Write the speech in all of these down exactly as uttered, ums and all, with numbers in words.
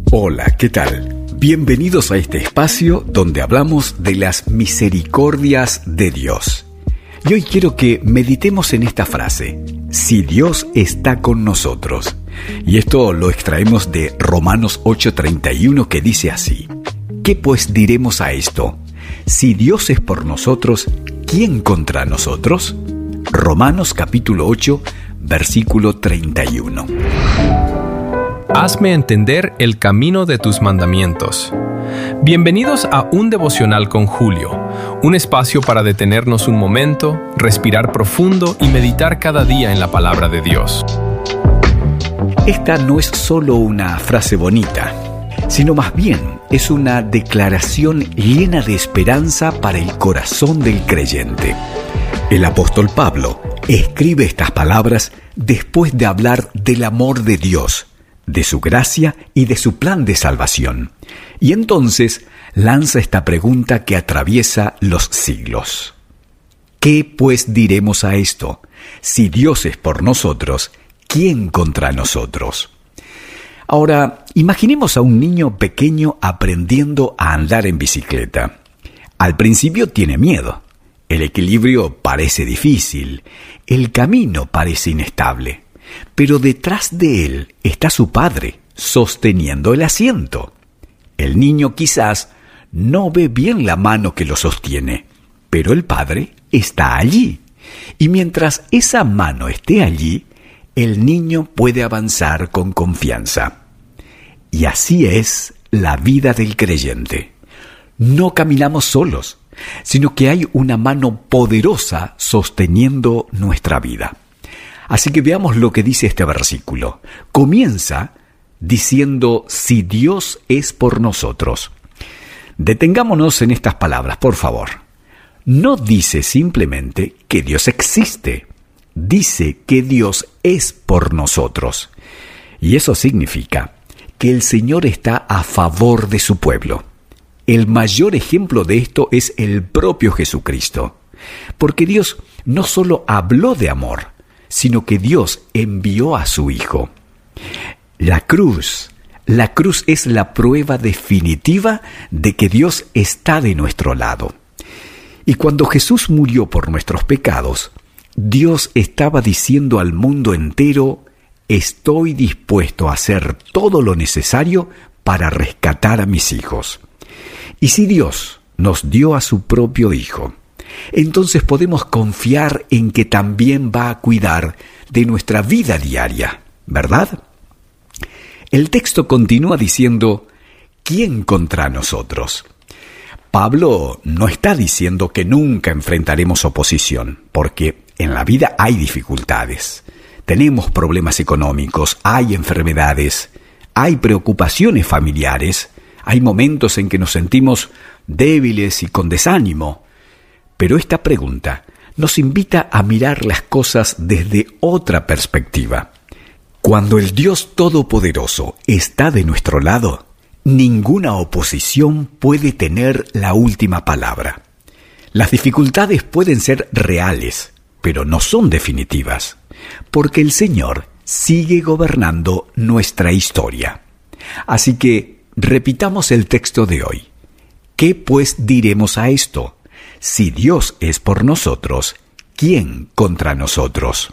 Hola, ¿qué tal? Bienvenidos a este espacio donde hablamos de las misericordias de Dios. Y hoy quiero que meditemos en esta frase: si Dios está con nosotros. Y esto lo extraemos de Romanos ocho treinta y uno, que dice así: ¿qué pues diremos a esto? Si Dios es por nosotros, ¿quién contra nosotros? Romanos capítulo ocho, versículo treinta y uno. Hazme entender el camino de tus mandamientos. Bienvenidos a Un Devocional con Julio, un espacio para detenernos un momento, respirar profundo y meditar cada día en la palabra de Dios. Esta no es solo una frase bonita, sino más bien es una declaración llena de esperanza para el corazón del creyente. El apóstol Pablo escribe estas palabras después de hablar del amor de Dios, de su gracia y de su plan de salvación. Y entonces lanza esta pregunta que atraviesa los siglos: ¿qué pues diremos a esto? Si Dios es por nosotros, ¿quién contra nosotros? Ahora, imaginemos a un niño pequeño aprendiendo a andar en bicicleta. Al principio tiene miedo. El equilibrio parece difícil. El camino parece inestable. Pero detrás de él está su padre, sosteniendo el asiento. El niño quizás no ve bien la mano que lo sostiene, pero el padre está allí. Y mientras esa mano esté allí, el niño puede avanzar con confianza. Y así es la vida del creyente. No caminamos solos, sino que hay una mano poderosa sosteniendo nuestra vida. Así que veamos lo que dice este versículo. Comienza diciendo: si Dios es por nosotros. Detengámonos en estas palabras, por favor. No dice simplemente que Dios existe. Dice que Dios es por nosotros. Y eso significa que el Señor está a favor de su pueblo. El mayor ejemplo de esto es el propio Jesucristo. Porque Dios no solo habló de amor, sino que Dios envió a su Hijo. La cruz, la cruz es la prueba definitiva de que Dios está de nuestro lado. Y cuando Jesús murió por nuestros pecados, Dios estaba diciendo al mundo entero: estoy dispuesto a hacer todo lo necesario para rescatar a mis hijos. Y si Dios nos dio a su propio Hijo, entonces podemos confiar en que también va a cuidar de nuestra vida diaria, ¿verdad? El texto continúa diciendo: ¿quién contra nosotros? Pablo no está diciendo que nunca enfrentaremos oposición, porque en la vida hay dificultades. Tenemos problemas económicos, hay enfermedades, hay preocupaciones familiares, hay momentos en que nos sentimos débiles y con desánimo. Pero esta pregunta nos invita a mirar las cosas desde otra perspectiva. Cuando el Dios Todopoderoso está de nuestro lado, ninguna oposición puede tener la última palabra. Las dificultades pueden ser reales, pero no son definitivas, porque el Señor sigue gobernando nuestra historia. Así que repitamos el texto de hoy. ¿Qué pues diremos a esto? Si Dios es por nosotros, ¿quién contra nosotros?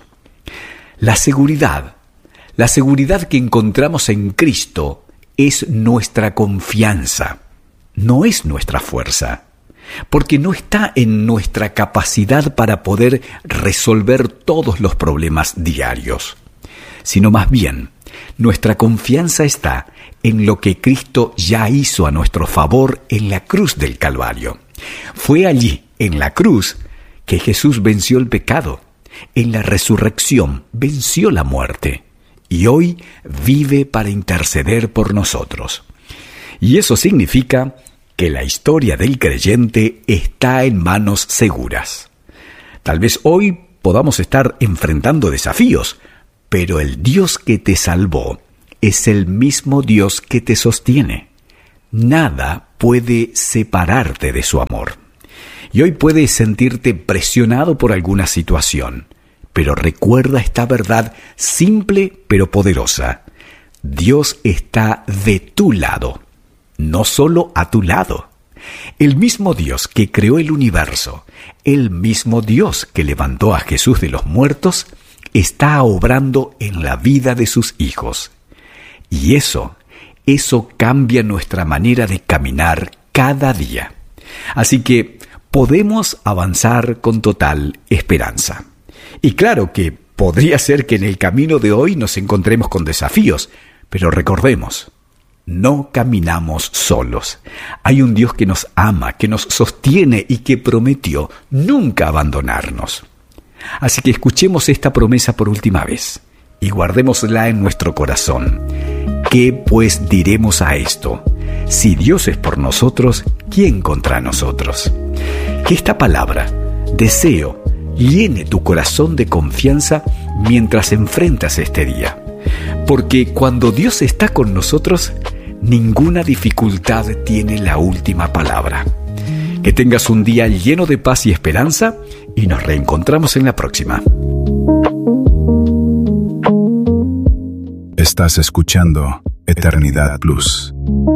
La seguridad, la seguridad que encontramos en Cristo es nuestra confianza, no es nuestra fuerza, porque no está en nuestra capacidad para poder resolver todos los problemas diarios, sino más bien, nuestra confianza está en lo que Cristo ya hizo a nuestro favor en la cruz del Calvario. Fue allí, en la cruz, que Jesús venció el pecado. En la resurrección venció la muerte. Y hoy vive para interceder por nosotros. Y eso significa que la historia del creyente está en manos seguras. Tal vez hoy podamos estar enfrentando desafíos, pero el Dios que te salvó es el mismo Dios que te sostiene. Nada puede separarte de su amor. Y hoy puedes sentirte presionado por alguna situación, pero recuerda esta verdad simple pero poderosa. Dios está de tu lado, no solo a tu lado. El mismo Dios que creó el universo, el mismo Dios que levantó a Jesús de los muertos, está obrando en la vida de sus hijos. Y eso, eso cambia nuestra manera de caminar cada día. Así que podemos avanzar con total esperanza. Y claro que podría ser que en el camino de hoy nos encontremos con desafíos, pero recordemos, no caminamos solos. Hay un Dios que nos ama, que nos sostiene y que prometió nunca abandonarnos. Así que escuchemos esta promesa por última vez y guardémosla en nuestro corazón. ¿Qué pues diremos a esto? Si Dios es por nosotros, ¿quién contra nosotros? Que esta palabra, deseo, llene tu corazón de confianza mientras enfrentas este día. Porque cuando Dios está con nosotros, ninguna dificultad tiene la última palabra. Que tengas un día lleno de paz y esperanza y nos reencontramos en la próxima. Estás escuchando Eternidad Plus.